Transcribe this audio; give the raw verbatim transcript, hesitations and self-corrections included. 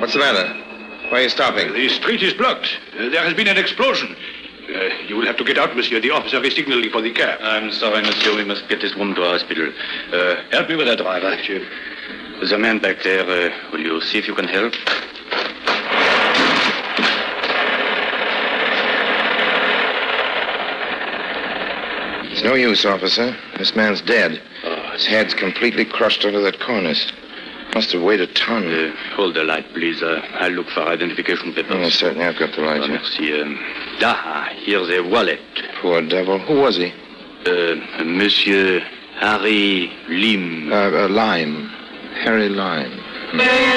What's the matter? Why are you stopping? The street is blocked. Uh, there has been an explosion. Uh, you will have to get out, monsieur. The officer is signaling for the cab. I'm sorry, monsieur. We must get this woman to a hospital. Uh, help me with that driver. Monsieur. There's a man back there. Uh, will you see if you can help? It's no use, officer. This man's dead. Oh. His head's completely crushed under that cornice. Must have weighed a ton. Uh, hold the light, please. Uh, I'll look for identification papers. Oh, certainly. I've got the light Oh, here. merci. Um, ah, here's a wallet. Poor devil. Who was he? Uh, Monsieur Harry Lim. Uh, uh, Lime. Harry Lime. Hmm.